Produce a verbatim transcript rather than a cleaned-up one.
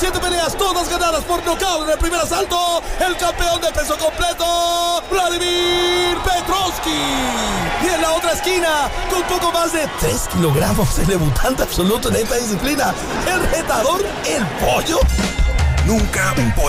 Siete peleas, todas ganadas por nocaut en el primer asalto. El campeón de peso completo, Vladimir Petrovski. Y en la otra esquina, con poco más de tres kilogramos, el debutante absoluto en esta disciplina, el retador, el pollo. Nunca un pollo